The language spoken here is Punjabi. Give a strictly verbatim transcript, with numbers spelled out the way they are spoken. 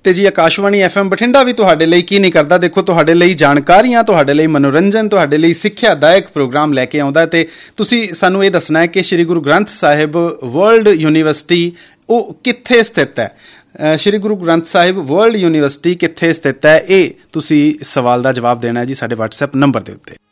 ਤੇ ਜੀ ਆਕਾਸ਼ਵਾਣੀ ਐਫ ਐਮ ਬਠਿੰਡਾ ਵੀ ਤੁਹਾਡੇ ਲਈ ਕੀ ਨਹੀਂ ਕਰਦਾ। ਦੇਖੋ, ਤੁਹਾਡੇ ਲਈ ਜਾਣਕਾਰੀਆਂ, ਤੁਹਾਡੇ ਲਈ ਮਨੋਰੰਜਨ, ਤੁਹਾਡੇ ਲਈ ਸਿੱਖਿਆਦਾਇਕ ਪ੍ਰੋਗਰਾਮ ਲੈ ਕੇ ਆਉਂਦਾ। ਤੇ ਤੁਸੀਂ ਸਾਨੂੰ ਇਹ ਦੱਸਣਾ ਹੈ ਕਿ ਸ਼੍ਰੀ ਗੁਰੂ ਗ੍ਰੰਥ ਸਾਹਿਬ ਵਰਲਡ ਯੂਨੀਵਰਸਿਟੀ ਉਹ ਕਿੱਥੇ ਸਥਿਤ ਹੈ। ਸ਼੍ਰੀ ਗੁਰੂ ਗ੍ਰੰਥ ਸਾਹਿਬ ਵਰਲਡ ਯੂਨੀਵਰਸਿਟੀ ਕਿੱਥੇ ਸਥਿਤ ਹੈ, ਇਹ ਤੁਸੀਂ ਸਵਾਲ ਦਾ ਜਵਾਬ ਦੇਣਾ ਹੈ ਜੀ ਸਾਡੇ ਵਟਸਐਪ ਨੰਬਰ ਦੇ ਉੱਤੇ।